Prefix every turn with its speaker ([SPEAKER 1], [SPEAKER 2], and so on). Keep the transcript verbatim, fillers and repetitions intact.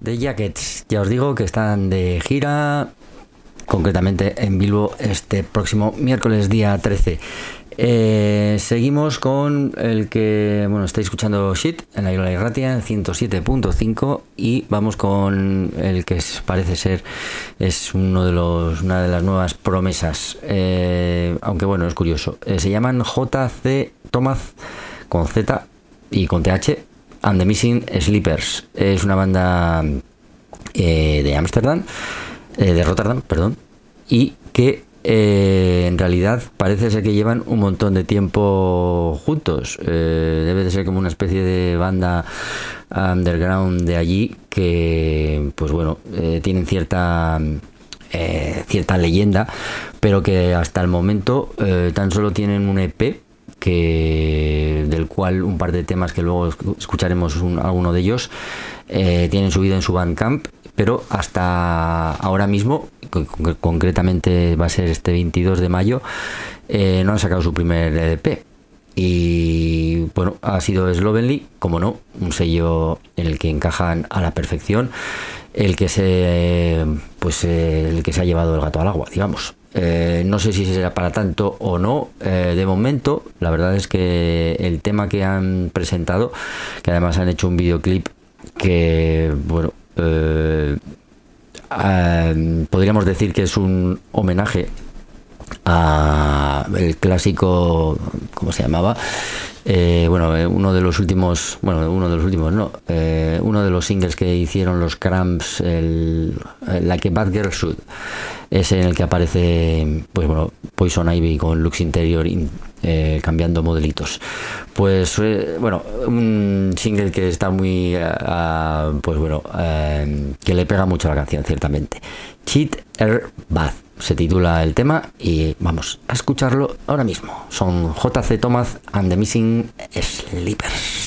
[SPEAKER 1] The Jackets, ya os digo que están de gira, concretamente en Bilbo este próximo miércoles día trece. Eh, seguimos con el que, bueno, estáis escuchando Shit en la Isla Irratia en ciento siete punto cinco y vamos con el que es, parece ser es uno de los una de las nuevas promesas, eh, aunque bueno, es curioso. Eh, se llaman J C Thomas con Z y con T H and the Missing Sleepers. Es una banda eh, de Ámsterdam, eh, de Rotterdam, perdón, y que eh, en realidad parece ser que llevan un montón de tiempo juntos. Eh, debe de ser como una especie de banda underground de allí que, pues bueno, eh, tienen cierta eh, cierta leyenda, pero que hasta el momento eh, tan solo tienen un E P que del cual un par de temas que luego escucharemos un, alguno de ellos eh, tienen subido en su Bandcamp, pero hasta ahora mismo, con, concretamente va a ser este veintidós de mayo, eh, no han sacado su primer E P. Y bueno, ha sido Slovenly, como no, un sello en el que encajan a la perfección, el que se pues eh, el que se ha llevado el gato al agua, digamos. Eh, no sé si será para tanto o no. Eh, de momento, la verdad es que el tema que han presentado, que además han hecho un videoclip que, bueno, eh, eh, podríamos decir que es un homenaje a el clásico, ¿cómo se llamaba? Eh, bueno, eh, uno de los últimos, bueno, uno de los últimos, no, eh, uno de los singles que hicieron los Cramps, el, el Like a Bad Girl Should, ese en el que aparece, pues bueno, Poison Ivy con Lux Interior in, eh, cambiando modelitos. Pues eh, bueno, un single que está muy, uh, pues bueno, uh, que le pega mucho a la canción, ciertamente. Cheat Er Bath se titula el tema y vamos a escucharlo ahora mismo. Son J C Thomas and the Missing Sleepers.